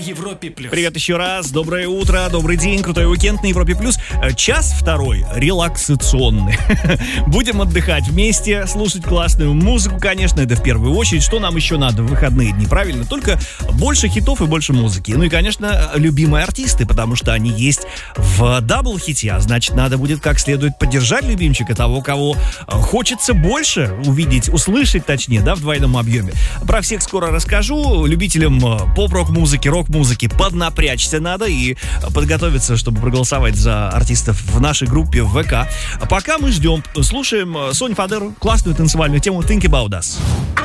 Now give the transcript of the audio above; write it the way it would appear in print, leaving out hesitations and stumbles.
Европе плюс. Привет еще раз, доброе утро, добрый день, крутой уикенд на Европе плюс. Час второй релаксационный. Будем отдыхать вместе, слушать классную музыку, конечно, это в первую очередь. Что нам еще надо в выходные дни, правильно? Только больше хитов и больше музыки. Ну и, конечно, любимые артисты, потому что они есть в дабл-хите, а значит, надо будет как следует поддержать любимчика, того, кого хочется больше увидеть, услышать, точнее, да, в двойном объеме. Про всех скоро расскажу. Любителям поп-рок-музыки, рок-музыки поднапрячься надо и подготовиться, чтобы проголосовать за артистов в нашей группе в ВК. А пока мы ждем, слушаем Соню Фадеру, классную танцевальную тему Think About Us.